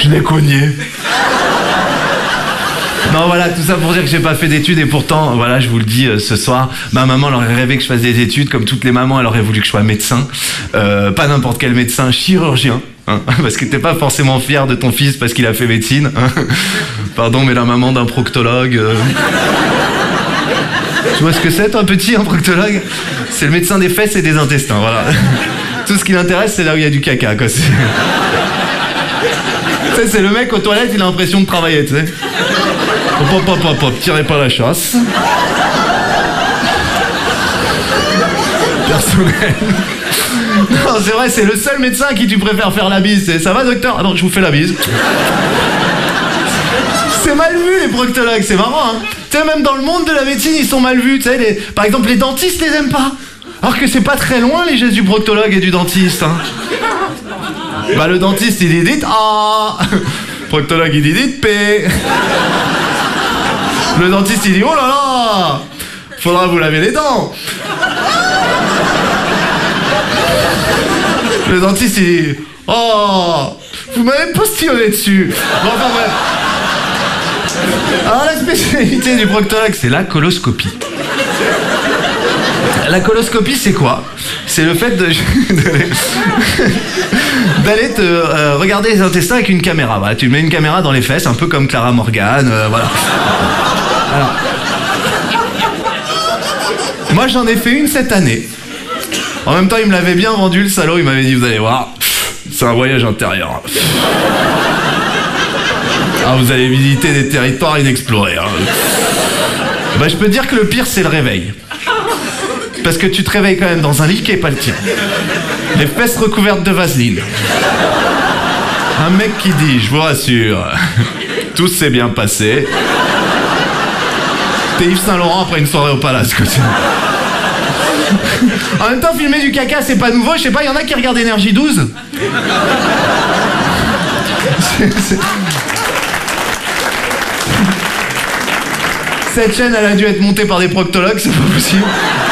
Je l'ai cogné. Non, voilà, tout ça pour dire que j'ai pas fait d'études et pourtant, voilà, je vous le dis ce soir, ma maman, elle aurait rêvé que je fasse des études, comme toutes les mamans, elle aurait voulu que je sois médecin. Pas n'importe quel médecin, chirurgien. Hein, parce que t'es pas forcément fier de ton fils parce qu'il a fait médecine. Hein. Pardon, mais la maman d'un proctologue... Tu vois ce que c'est, toi, petit, un proctologue? C'est le médecin des fesses et des intestins, voilà. Tout ce qui l'intéresse, c'est là où il y a du caca, quoi. Tu sais, c'est le mec aux toilettes, il a l'impression de travailler, tu sais. Hop, hop, hop, hop, tirez pas la chasse. Personnel. Non, c'est vrai, c'est le seul médecin à qui tu préfères faire la bise. C'est, ça va, docteur? Ah non, je vous fais la bise. C'est mal vu, les proctologues, c'est marrant, hein. Tu sais, même dans le monde de la médecine, ils sont mal vus, tu sais. Par exemple, les dentistes les aiment pas. Alors que c'est pas très loin, les gestes du proctologue et du dentiste, hein. Bah, le dentiste, il dit dites A. Proctologue, il dit dites P. Le dentiste, il dit oh là là, faudra vous laver les dents. Le dentiste, il dit oh, vous m'avez postillonné dessus. Bon, enfin bref. Alors la spécialité du proctologue, c'est la coloscopie. La coloscopie, c'est quoi? C'est le fait d'aller te regarder les intestins avec une caméra. Voilà, tu mets une caméra dans les fesses, un peu comme Clara Morgan, voilà. Alors, moi j'en ai fait une cette année. En même temps, il me l'avait bien vendu, le salaud. Il m'avait dit, vous allez voir, c'est un voyage intérieur. Ah, vous allez visiter des territoires inexplorés. Hein. Bah, je peux te dire que le pire, c'est le réveil. Parce que tu te réveilles quand même dans un lit qui est pas le tien. Les fesses recouvertes de vaseline. Un mec qui dit, je vous rassure, tout s'est bien passé. T'es Yves Saint-Laurent après une soirée au Palace, quoi. En même temps, filmer du caca, c'est pas nouveau. Je sais pas, il y en a qui regardent Énergie 12. Cette chaîne, elle a dû être montée par des proctologues, c'est pas possible.